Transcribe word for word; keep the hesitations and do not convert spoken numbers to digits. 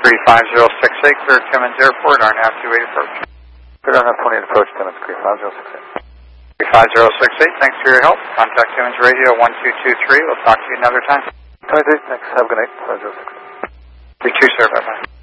three five zero six eight, clear Timmins Airport, R N A V two eight approach. Clear R N A V twenty-eight approach, Timmins, three five zero six eight. three five zero six eight, thanks for your help. Contact Timmins Radio one two two three. We'll talk to you another time. twenty-three, thanks. Have a good night. five zero six eight. You too, sir. Bye-bye.